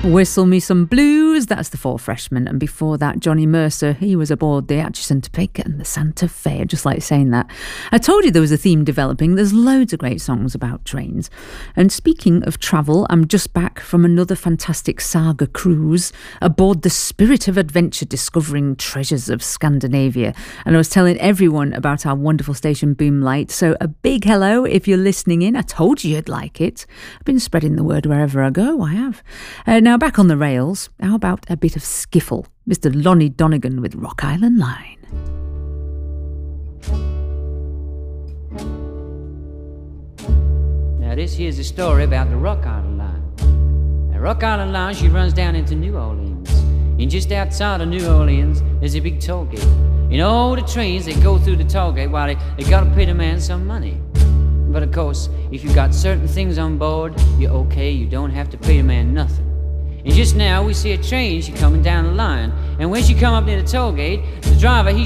Whistle Me Some Blues, that's the Four Freshmen. And before that, Johnny Mercer, he was aboard the Atchison, Topeka and the Santa Fe. I just like saying that. I told you there was a theme developing. There's loads of great songs about trains. And speaking of travel, I'm just back from another fantastic saga cruise aboard the Spirit of Adventure, discovering treasures of Scandinavia. And I was telling everyone about our wonderful station Boomlight. So a big hello if you're listening in. I told you you'd like it. I've been spreading the word wherever I go. I have. Now back on the rails, how about a bit of skiffle? Mr. Lonnie Donegan with Rock Island Line. Now this here's a story about the Rock Island Line. The Rock Island Line, she runs down into New Orleans. And just outside of New Orleans, there's a big toll gate. You know, the trains, they go through the toll gate while they gotta pay the man some money. But of course, if you got certain things on board, you're okay, you don't have to pay the man nothing. And just now we see a train, she coming down the line. And when she come up near the toll gate, the driver, he